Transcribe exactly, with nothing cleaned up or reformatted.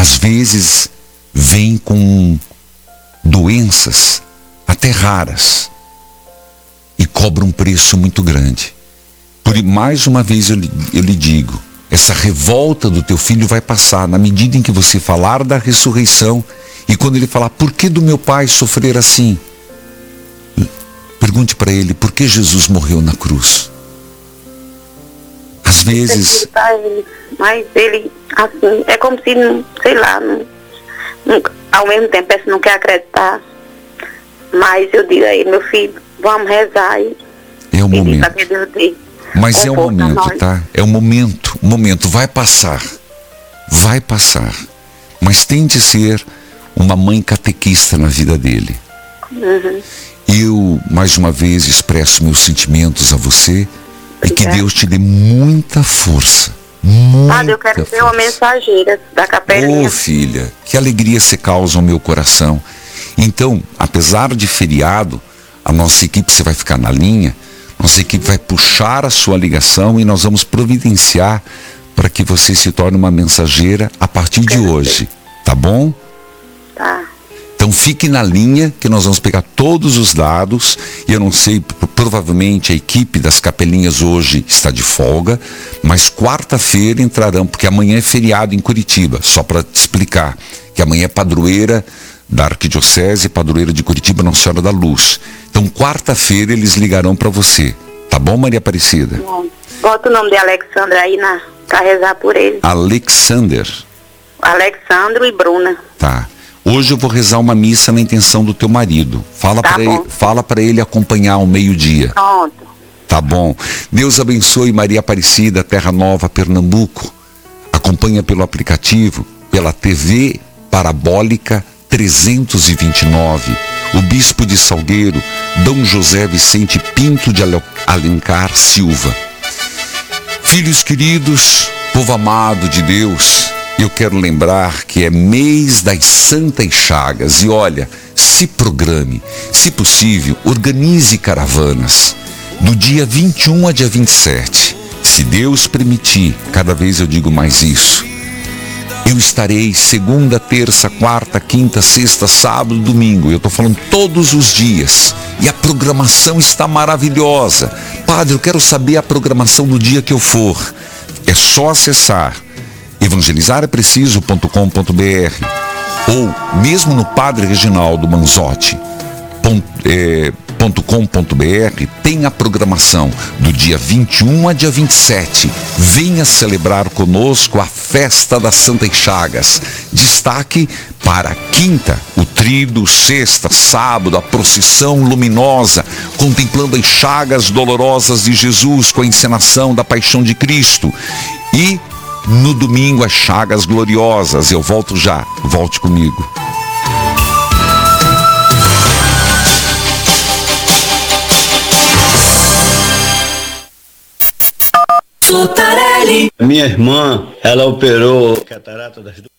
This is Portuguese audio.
às vezes vem com doenças até raras e cobra um preço muito grande. Por mais uma vez eu, eu lhe digo, essa revolta do teu filho vai passar na medida em que você falar da ressurreição. E quando ele falar, por que do meu pai sofrer assim? Pergunte para ele, por que Jesus morreu na cruz? Às vezes... Mas ele, assim, é como se, sei lá, não, não, ao mesmo tempo parece que não quer acreditar. Mas eu digo a ele, meu filho, vamos rezar e é o pedir momento. para Deus de Mas é o conforto a momento, nós. tá? É o momento, o momento, vai passar. Vai passar. Mas tente ser uma mãe catequista na vida dele. Uhum. Eu, mais uma vez, expresso meus sentimentos a você e que Obrigada. Deus te dê muita força. Muita Padre, eu quero ser uma força. mensageira da capelinha. Ô, filha, que alegria você causa ao meu coração. Então, apesar de feriado, a nossa equipe, você vai ficar na linha, nossa equipe vai puxar a sua ligação e nós vamos providenciar para que você se torne uma mensageira a partir de hoje, tá bom? Tá. Então fique na linha que nós vamos pegar todos os dados e eu não sei, p- provavelmente a equipe das capelinhas hoje está de folga, mas quarta-feira entrarão, porque amanhã é feriado em Curitiba, só para te explicar, que amanhã é padroeira da Arquidiocese, padroeira de Curitiba, Nossa Senhora da Luz. Então quarta-feira eles ligarão para você, tá bom, Maria Aparecida? Bom, bota o nome de Alexandre aí na, pra rezar por ele. Alexander, Alexandro e Bruna. tá. Hoje eu vou rezar uma missa na intenção do teu marido. Fala Tá para bom. ele, fala para ele acompanhar ao meio-dia. Pronto. Tá bom. Deus abençoe Maria Aparecida, Terra Nova, Pernambuco. Acompanha pelo aplicativo, pela T V Parabólica trezentos e vinte e nove. O Bispo de Salgueiro, Dom José Vicente Pinto de Ale- Alencar Silva. Filhos queridos, povo amado de Deus, eu quero lembrar que é mês das Santas Chagas e olha, se programe, se possível, organize caravanas do dia vinte e um a dia vinte e sete. Se Deus permitir, cada vez eu digo mais isso, eu estarei segunda, terça, quarta, quinta, sexta, sábado, domingo. Eu estou falando todos os dias. E a programação está maravilhosa. Padre, eu quero saber a programação do dia que eu for. É só acessar evangelizar é preciso ponto com ponto br ou mesmo no Padre Reginaldo Manzotti ponto, é, ponto com ponto br tem a programação do dia vinte e um a dia vinte e sete. Venha celebrar conosco a festa das Santas Chagas. Destaque para quinta, o tríduo, sexta, sábado, a procissão luminosa, contemplando as chagas dolorosas de Jesus com a encenação da paixão de Cristo. E no domingo, as chagas gloriosas. Eu volto já. Volte comigo. Minha irmã, ela operou catarata das duas.